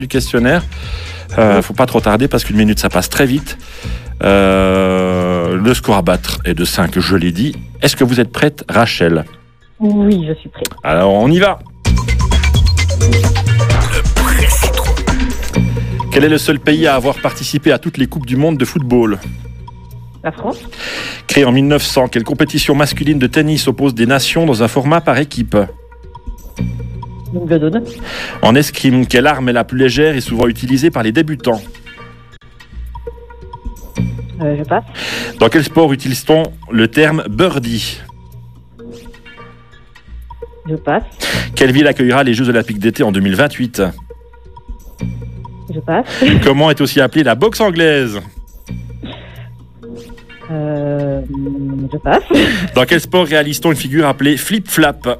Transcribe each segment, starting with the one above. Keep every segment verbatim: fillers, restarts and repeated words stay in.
du questionnaire. Euh, Oui. faut pas trop tarder parce qu'une minute ça passe très vite. Euh, le score à battre est de cinq, je l'ai dit. Est-ce que vous êtes prête, Rachel? Oui, je suis prête. Alors on y va. Quel est le seul pays à avoir participé à toutes les coupes du monde de football? La France. Créée en mille neuf cents, quelle compétition masculine de tennis oppose des nations dans un format par équipe? Wimbledon. En escrime, quelle arme est la plus légère et souvent utilisée par les débutants? Euh, je passe. Dans quel sport utilise-t-on le terme birdie? Je passe. Quelle ville accueillera les Jeux Olympiques d'été en deux mille vingt-huit? Je passe. Comment est aussi appelée la boxe anglaise? Euh, je passe. Dans quel sport réalise-t-on une figure appelée flip-flap?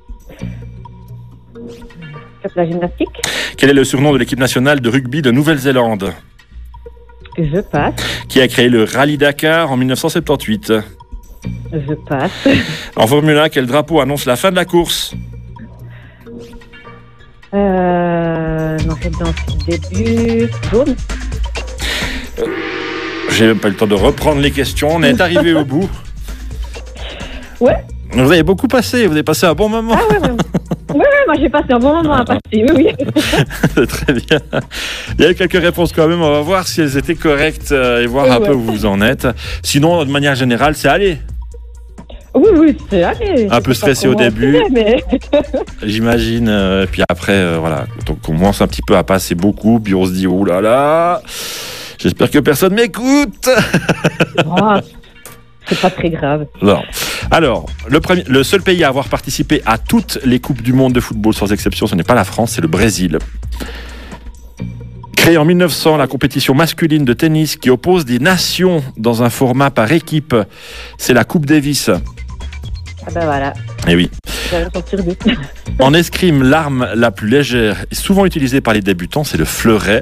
Faites la gymnastique. Quel est le surnom de l'équipe nationale de rugby de Nouvelle-Zélande? Je passe. Qui a créé le Rallye Dakar en mille neuf cent soixante-dix-huit? Je passe. En Formule un, quel drapeau annonce la fin de la course? Euh, non, c'est dans le début. Jaune. J'ai même pas eu le temps de reprendre les questions, on est arrivé au bout. Ouais. Vous avez beaucoup passé, vous avez passé un bon moment. Ah ouais, ouais. Ouais, ouais, moi j'ai passé un bon moment à passer. Oui, oui. Très bien. Il y a eu quelques réponses quand même, on va voir si elles étaient correctes euh, et voir Oui, un ouais. peu où vous en êtes. Sinon, de manière générale, c'est allé. Oui, oui, c'est allé. Un peu Je sais pas stressé au comment début. on fait, mais... J'imagine. euh, puis après, euh, voilà, quand on commence un petit peu à passer beaucoup, puis on se dit, oh là là, j'espère que personne m'écoute. Oh, c'est pas très grave. Non. Alors, le, premier, le seul pays à avoir participé à toutes les Coupes du Monde de football, sans exception, ce n'est pas la France, c'est le Brésil. Créée en mille neuf cents, la compétition masculine de tennis qui oppose des nations dans un format par équipe, c'est la Coupe Davis. Ah ben voilà, Eh oui. j'avais une sortir deux. En escrime, l'arme la plus légère et souvent utilisée par les débutants, c'est le fleuret.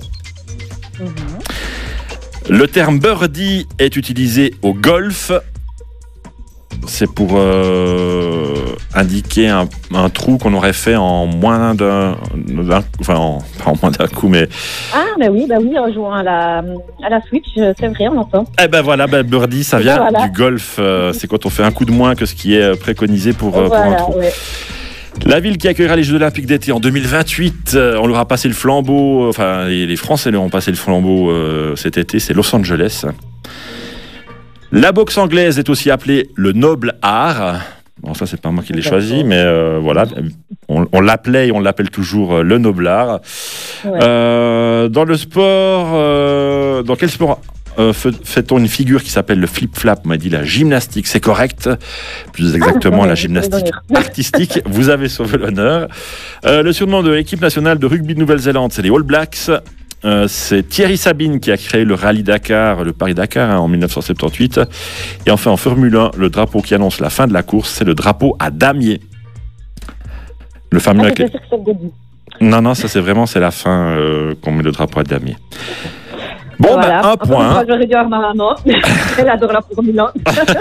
Mhm. Le terme birdie est utilisé au golf. C'est pour euh, indiquer un, un trou qu'on aurait fait en moins d'un, d'un enfin en, pas en moins d'un coup, mais Ah ben oui, ben oui, en jouant à la, à la Switch, c'est vrai, on entend. eh ben voilà, ben birdie, ça vient Ben voilà. du golf. euh, c'est quand on fait un coup de moins que ce qui est préconisé pour, euh, pour un Voilà, trou. ouais. La ville qui accueillera les Jeux Olympiques d'été en deux mille vingt-huit, euh, on leur a passé le flambeau, euh, enfin les, les Français leur ont passé le flambeau euh, cet été, c'est Los Angeles. La boxe anglaise est aussi appelée le noble art. Bon, ça c'est pas moi qui l'ai choisi, mais euh, voilà, on, on l'appelait et on l'appelle toujours euh, le noble art. Ouais. Euh, dans le sport, euh, dans quel sport euh, fait- fait-on une figure qui s'appelle le flip-flap? On m'a dit la gymnastique, c'est correct. Plus exactement, ouais, la c'est gymnastique l'honneur. artistique. Vous avez sauvé l'honneur. Euh, le surnom de l'équipe nationale de rugby de Nouvelle-Zélande, c'est les All Blacks. Euh, c'est Thierry Sabine qui a créé le Rallye Dakar, le Paris-Dakar hein, en mille neuf cent soixante-dix-huit. Et enfin, en Formule un, le drapeau qui annonce la fin de la course, c'est le drapeau à damier. Le fameux... Ah, c'est sûr que c'est le début. Non, non, ça c'est vraiment c'est la fin euh, qu'on met le drapeau à damier. Bon, Voilà. bah, un Encore point. une fois, j'aurais dû avoir ma maman. Elle adore la Formule un.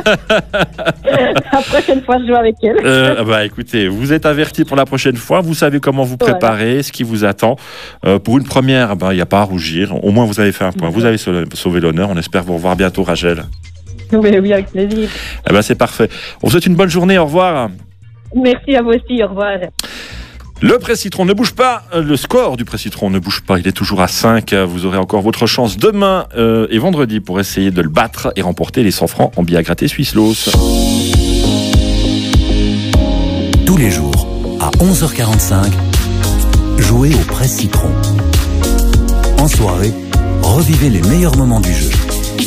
La prochaine fois, je joue avec elle. Euh, bah écoutez, vous êtes avertis pour la prochaine fois, vous savez comment vous préparer, ce qui vous attend. Euh, pour une première, il bah, n'y a pas à rougir, au moins vous avez fait un point, vous avez sauvé, sauvé l'honneur, on espère vous revoir bientôt Rachel. Mais oui, avec plaisir. Eh ben, c'est parfait. On vous souhaite une bonne journée, au revoir. Merci à vous aussi, au revoir. Le Presse-Citron ne bouge pas, le score du Presse-Citron ne bouge pas, il est toujours à cinq. Vous aurez encore votre chance demain euh, et vendredi pour essayer de le battre et remporter les cent francs en billets à gratter Suisse Los. Tous les jours, à onze heures quarante-cinq, jouez au Presse-Citron. En soirée, revivez les meilleurs moments du jeu.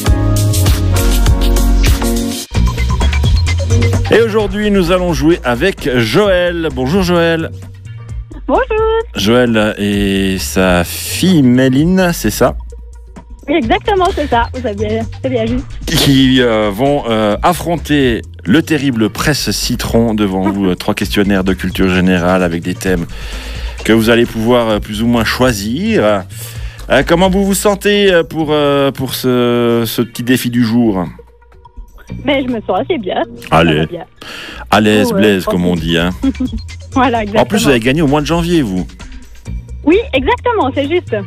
Et aujourd'hui, nous allons jouer avec Joël. Bonjour Joël. Bonjour. Joël et sa fille Méline, c'est ça, Oui, exactement, c'est ça. Vous avez bien, c'est bien vu. qui euh, vont euh, affronter le terrible Presse-Citron devant vous. euh, trois questionnaires de culture générale avec des thèmes que vous allez pouvoir euh, plus ou moins choisir. Euh, comment vous vous sentez euh, pour, euh, pour ce, ce petit défi du jour? Mais je me sens assez bien. Allez. Ça va bien. À l'aise, Oh, ouais, blaise, comme on tranquille. dit. Hein. Voilà, exactement. En plus, vous avez gagné au mois de janvier, vous. Oui, exactement, c'est juste.